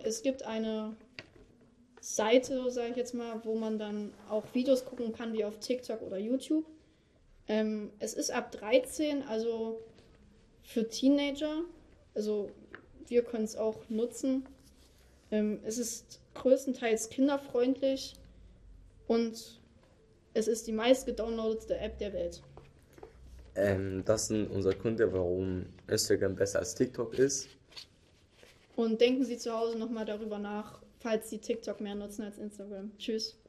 es gibt eine Seite, sage ich jetzt mal, wo man dann auch Videos gucken kann, wie auf TikTok oder YouTube. Es ist ab 13, also für Teenager. Also wir können es auch nutzen. Es ist größtenteils kinderfreundlich und es ist die meist gedownloadete App der Welt. Das sind unser Gründe, warum Instagram besser als TikTok ist. Und denken Sie zu Hause nochmal darüber nach, falls Sie TikTok mehr nutzen als Instagram. Tschüss.